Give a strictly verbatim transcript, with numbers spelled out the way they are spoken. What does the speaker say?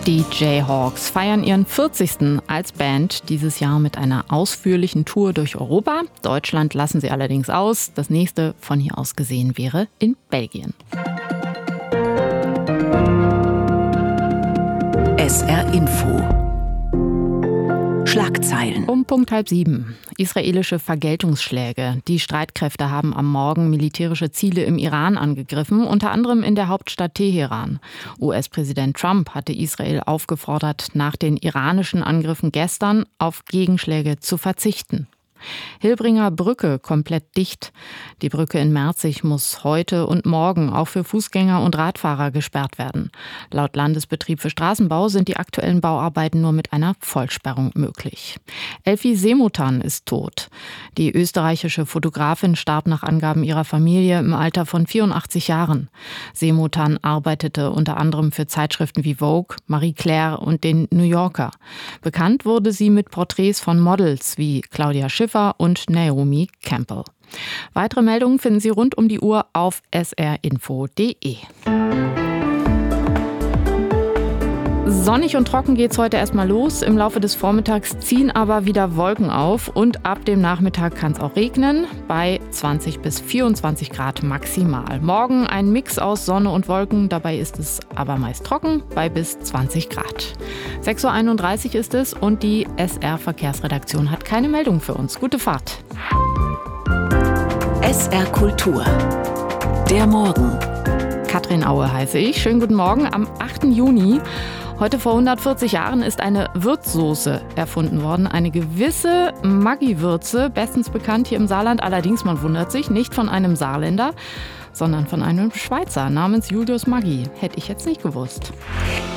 Die Jayhawks feiern ihren vierzigsten als Band dieses Jahr mit einer ausführlichen Tour durch Europa. Deutschland lassen sie allerdings aus. Das nächste von hier aus gesehen wäre in Belgien. S R Info. Schlagzeilen. Um Punkt halb sieben. Israelische Vergeltungsschläge. Die Streitkräfte haben am Morgen militärische Ziele im Iran angegriffen, unter anderem in der Hauptstadt Teheran. U S-Präsident Trump hatte Israel aufgefordert, nach den iranischen Angriffen gestern auf Gegenschläge zu verzichten. Hilbringer Brücke komplett dicht. Die Brücke in Merzig muss heute und morgen auch für Fußgänger und Radfahrer gesperrt werden. Laut Landesbetrieb für Straßenbau sind die aktuellen Bauarbeiten nur mit einer Vollsperrung möglich. Elfi Semutan ist tot. Die österreichische Fotografin starb nach Angaben ihrer Familie im Alter von vierundachtzig Jahren. Semutan arbeitete unter anderem für Zeitschriften wie Vogue, Marie Claire und den New Yorker. Bekannt wurde sie mit Porträts von Models wie Claudia Schiffer und Naomi Campbell. Weitere Meldungen finden Sie rund um die Uhr auf s r info punkt d e. Sonnig und trocken geht's heute erstmal los. Im Laufe des Vormittags ziehen aber wieder Wolken auf und ab dem Nachmittag kann es auch regnen, bei zwanzig bis vierundzwanzig Grad maximal. Morgen ein Mix aus Sonne und Wolken, dabei ist es aber meist trocken, bei bis zwanzig Grad. sechs Uhr einunddreißig ist es und die S R-Verkehrsredaktion hat keine Meldung für uns. Gute Fahrt. S R Kultur. Der Morgen. Katrin Aue heiße ich. Schönen guten Morgen am achten Juni. Heute vor hundertvierzig Jahren ist eine Würzsoße erfunden worden. Eine gewisse Maggi-Würze, bestens bekannt hier im Saarland. Allerdings, man wundert sich, nicht von einem Saarländer, sondern von einem Schweizer namens Julius Maggi. Hätte ich jetzt nicht gewusst.